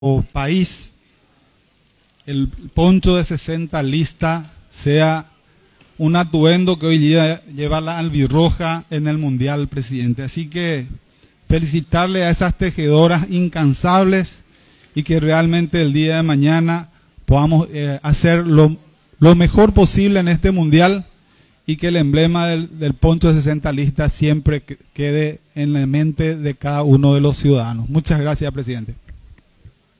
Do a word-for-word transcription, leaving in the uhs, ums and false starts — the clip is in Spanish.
país el poncho de sesenta lista sea un atuendo que hoy día lleva la albirroja en el Mundial, presidente. Así que felicitarle a esas tejedoras incansables y que realmente el día de mañana podamos eh, hacer lo, lo mejor posible en este Mundial y que el emblema del, del poncho de sesenta listas siempre quede en la mente de cada uno de los ciudadanos. Muchas gracias, presidente.